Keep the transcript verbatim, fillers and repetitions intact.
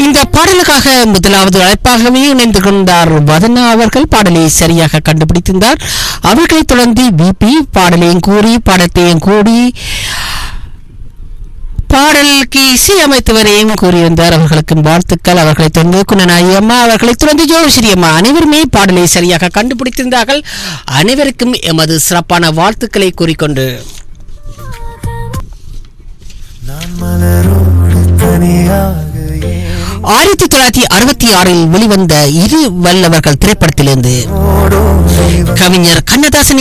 இந்த பாடலுக்காக முதலாவது அழைப்பாகவே இணைந்து கொண்டார் வதனா அவர்கள். பாடலை சரியாக கண்டுபிடித்திருந்தார். அவர்களை தொடர்ந்து பிபி பாடலையும் கூறி பாடத்தையும் கூடி பாடலுக்கு இசையமைத்தவரையும் கூறியிருந்தார். அவர்களுக்கு வாழ்த்துக்கள். அவர்களை தொடர்ந்து குணநாயகி அம்மா, அவர்களை தொடர்ந்து ஜோஸ்ரீ அம்மா, அனைவருமே பாடலை சரியாக கண்டுபிடித்திருந்தார்கள். அனைவருக்கும் எமது சிறப்பான வாழ்த்துக்களை கூறிக்கொண்டு ஆயிரத்தி தொள்ளாயிரத்தி அறுபத்தி ஆறில் வெளிவந்த இரு வல்லவர்கள் திரைப்படத்திலிருந்து கவிஞர் கண்ணதாசன்